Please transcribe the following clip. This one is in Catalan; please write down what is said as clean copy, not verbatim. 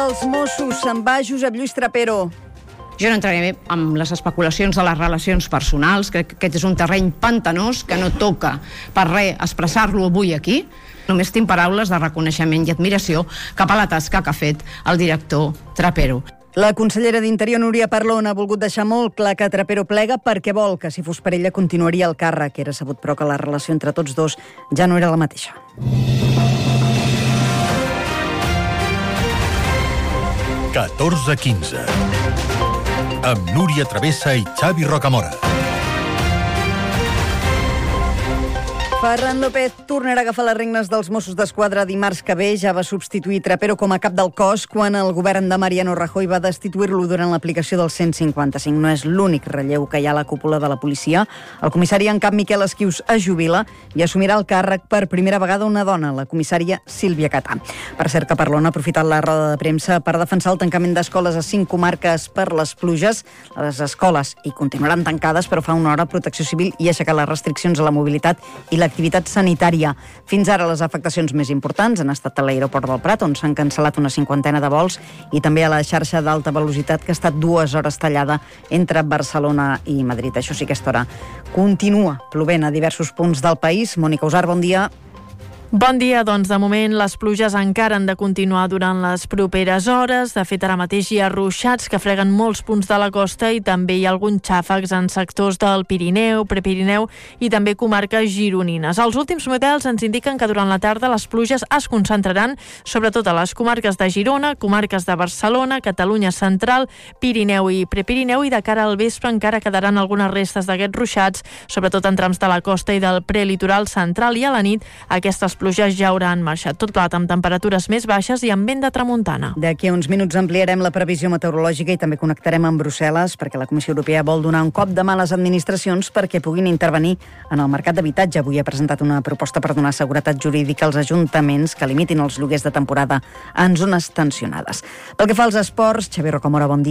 dels Mossos. Se'n va Josep Lluís Trapero. Jo no entraré amb les especulacions de les relacions personals. Crec que aquest és un terreny pantanós que no toca per res expressar-lo avui aquí. Només tinc paraules de reconeixement i admiració cap a la tasca que ha fet el director Trapero. La consellera d'Interior, Núria Parlon, ha volgut deixar molt clar que Trapero plega perquè vol que, si fos per ella, continuaria el càrrec. Era sabut, però, que la relació entre tots dos ja no era la mateixa. (14:15) amb Núria Travessa i Xavi Rocamora. Ferran López tornarà a agafar les regnes dels Mossos d'Esquadra dimarts que ve. Ja va substituir Trapero com a cap del cos quan el govern de Mariano Rajoy va destituir-lo durant l'aplicació del 155. No és l'únic relleu que hi ha a la cúpula de la policia. El comissari en cap, Miquel Esquius, es jubila i assumirà el càrrec per primera vegada una dona, la comissària Sílvia Catà. Per cert, que Parlon ha aprofitat la roda de premsa per defensar el tancament d'escoles a 5 comarques per les pluges. Les escoles hi continuaran tancades, però fa una hora Protecció Civil i ha aixecat les restriccions a la mobilitat i l'activitat sanitària. Fins ara les afectacions més importants han estat a l'aeroport del Prat, on s'han cancel·lat una 50 de vols, i també a la xarxa d'alta velocitat, que ha estat 2 hores tallada entre Barcelona i Madrid. Això sí, aquesta hora continua plovent a diversos punts del país. Mònica Usar, bon dia. Bon dia, doncs de moment les pluges encara han de continuar durant les properes hores. De fet, ara mateix hi ha ruixats que freguen molts punts de la costa i també hi ha alguns xàfecs en sectors del Pirineu, Prepirineu i també comarques gironines. Els últims models ens indiquen que durant la tarda les pluges es concentraran sobretot a les comarques de Girona, comarques de Barcelona, Catalunya Central, Pirineu i Prepirineu, i de cara al vespre encara quedaran algunes restes d'aquests ruixats, sobretot en trams de la costa i del prelitoral central, i a la nit aquestes pluges ja hauran marxat. Tot plat amb temperatures més baixes i amb vent de tramuntana. D'aquí a uns minuts ampliarem la previsió meteorològica i també connectarem amb Brussel·les, perquè la Comissió Europea vol donar un cop de mà a les administracions perquè puguin intervenir en el mercat d'habitatge. Avui ha presentat una proposta per donar seguretat jurídica als ajuntaments que limitin els lloguers de temporada en zones tensionades. Pel que fa als esports, Xavi Rocamora, bon dia.